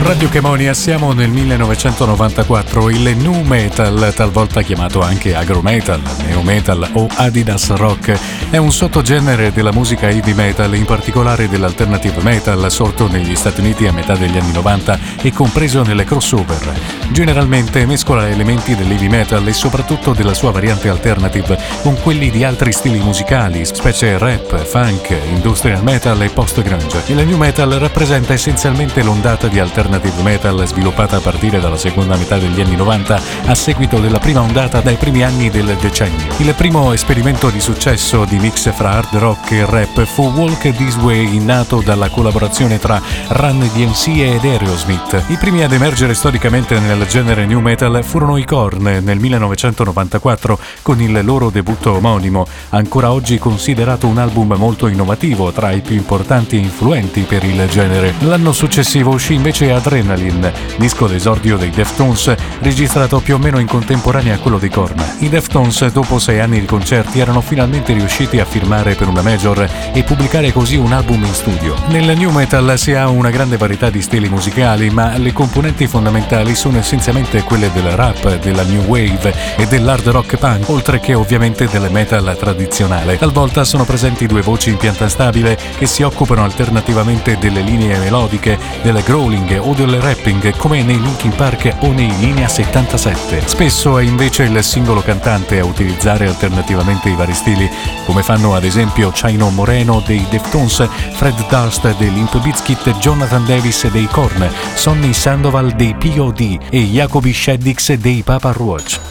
Radio Chemonia, siamo nel 1994. Il nu metal, talvolta chiamato anche agro metal, neo metal o Adidas rock, è un sottogenere della musica heavy metal, in particolare dell'alternative metal, sorto negli Stati Uniti a metà degli anni 90 e compreso nelle crossover. Generalmente mescola elementi dell'heavy metal e soprattutto della sua variante alternative con quelli di altri stili musicali, specie rap, funk, industrial metal e post-grunge. Il nu metal rappresenta essenzialmente l'ondata di alternative metal sviluppata a partire dalla seconda metà degli anni 90 a seguito della prima ondata dai primi anni del decennio. Il primo esperimento di successo di mix fra hard rock e rap fu Walk This Way, nato dalla collaborazione tra Run DMC ed Aerosmith. I primi ad emergere storicamente nel genere nu metal furono i Korn nel 1994 con il loro debutto omonimo, ancora oggi considerato un album molto innovativo, tra i più importanti e influenti per il genere. L'anno successivo uscì invece Adrenaline, disco d'esordio dei Deftones, registrato più o meno in contemporanea a quello dei Korn. I Deftones, dopo 6 anni di concerti, erano finalmente riusciti a firmare per una major e pubblicare così un album in studio. Nel nu metal si ha una grande varietà di stili musicali, ma le componenti fondamentali sono essenzialmente quelle del rap, della new wave e dell'hard rock punk, oltre che ovviamente del metal tradizionale. Talvolta sono presenti due voci in pianta stabile che si occupano alternativamente delle linee melodiche, del growling o del rapping, come nei Linkin Park o nei Linea 77. Spesso è invece il singolo cantante a utilizzare alternativamente i vari stili, come fanno ad esempio Chino Moreno dei Deftones, Fred Durst dei Limp Bizkit, Jonathan Davis dei Korn, Sonny Sandoval dei POD e Jacoby Shaddix dei Papa Roach.